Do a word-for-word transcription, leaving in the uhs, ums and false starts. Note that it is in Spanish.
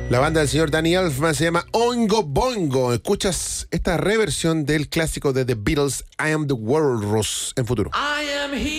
La banda del señor Danny Elfman se llama Oingo Boingo. Escuchas esta reversión del clásico de The Beatles, I Am the Walrus, en futuro. I am he